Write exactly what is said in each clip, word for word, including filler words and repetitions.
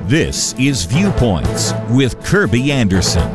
This is Viewpoints with Kirby Anderson.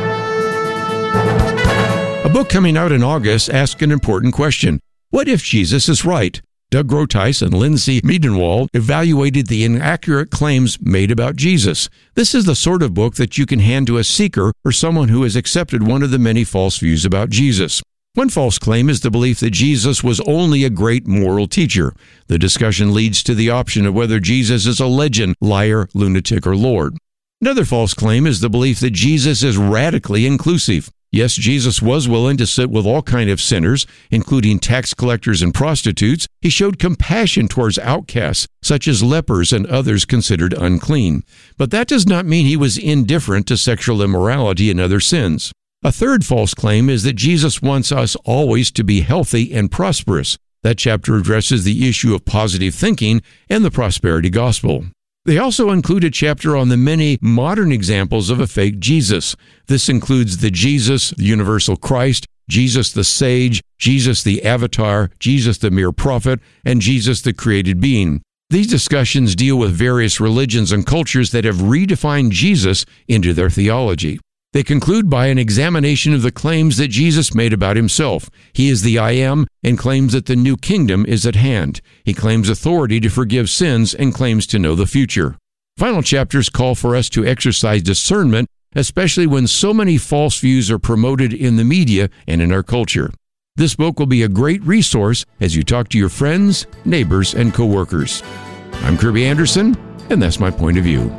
A book coming out in August asks an important question. What if Jesus is right? Doug Groothuis and Lindsay Miedenwald evaluated the inaccurate claims made about Jesus. This is the sort of book that you can hand to a seeker or someone who has accepted one of the many false views about Jesus. One false claim is the belief that Jesus was only a great moral teacher. The discussion leads to the option of whether Jesus is a legend, liar, lunatic, or Lord. Another false claim is the belief that Jesus is radically inclusive. Yes, Jesus was willing to sit with all kinds of sinners, including tax collectors and prostitutes. He showed compassion towards outcasts, such as lepers and others considered unclean. But that does not mean he was indifferent to sexual immorality and other sins. A third false claim is that Jesus wants us always to be healthy and prosperous. That chapter addresses the issue of positive thinking and the prosperity gospel. They also include a chapter on the many modern examples of a fake Jesus. This includes the Jesus, the universal Christ, Jesus the sage, Jesus the avatar, Jesus the mere prophet, and Jesus the created being. These discussions deal with various religions and cultures that have redefined Jesus into their theology. They conclude by an examination of the claims that Jesus made about himself. He is the I Am and claims that the new kingdom is at hand. He claims authority to forgive sins and claims to know the future. Final chapters call for us to exercise discernment, especially when so many false views are promoted in the media and in our culture. This book will be a great resource as you talk to your friends, neighbors, and coworkers. I'm Kirby Anderson, and that's my point of view.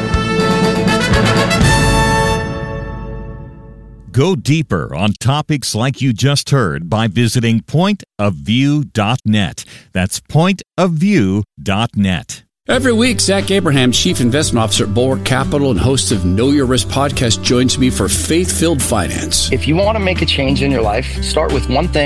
Go deeper on topics like you just heard by visiting point of view dot net. That's point of view dot net. Every week, Zach Abraham, Chief Investment Officer at Bulwark Capital and host of Know Your Risk podcast, joins me for Faith-Filled Finance. If you want to make a change in your life, start with one thing